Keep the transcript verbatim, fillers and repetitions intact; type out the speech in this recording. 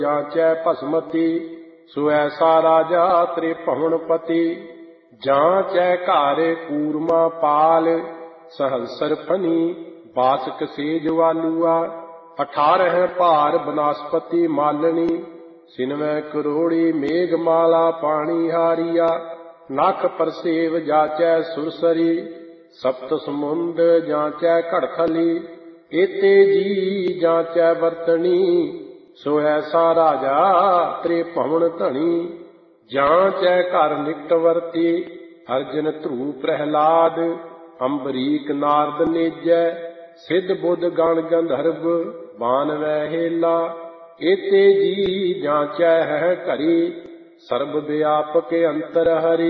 ਜਾਂਚੈ ਭਸਮਤੀ। ਸੋ ਐਸਾ ਰਾਜਾ ਤ੍ਰਿਭੁਵਨਪਤੀ। ਜਾਂਚੈ ਘਰ ਕੂਰਮਾ ਪਾਲ ਸਹੰਸਰ ਫਨੀ। ਬਾਸਕ ਸੇਜ ਵਾਲੂਆ ਅਠਾਰਹ ਭਾਰ ਬਨਸਪਤੀ ਮਾਲਣੀ। ਸਿਨਵੈ ਕਰੋੜੀ ਮੇਘ ਮਾਲਾ ਪਾਣੀ ਹਾਰੀਆ। ਨਖ ਪਰਸੇਵ ਜਾਚੈ ਸੁਰਸਰੀ। ਸਪਤ ਸਮੁੰਦ ਜਾਂਚੈ ਘੜਖਲੀ। ਏਤੇ ਜੀ ਜਾਂਚੈ ਵਰਤਣੀ। ਸੋ ਐਸਾ ਰਾਜਾ ਤ੍ਰਿਭੁਵਨ ਧਣੀ। ਜਾਂਚੈ ਘਰ ਨਿਕਟ ਵਰਤੀ। ਅਰਜਨ ਧਰੂ ਪ੍ਰਹਿਲਾਦ। ਅੰਬਰੀਕ ਨਾਰਦ ਨੇਜੈ। ਸਿੱਧ ਬੁੱਧ ਗਣ ਗੰਧਰਵ ਬਾਨਵੈ ਹੇਲਾ। ਏਤੇ ਜੀ ਜਾਂਚੈ ਹੈ ਘਰੀ। ਸਰਬ ਵਿਆਪਕ ਅੰਤਰ ਹਰੀ।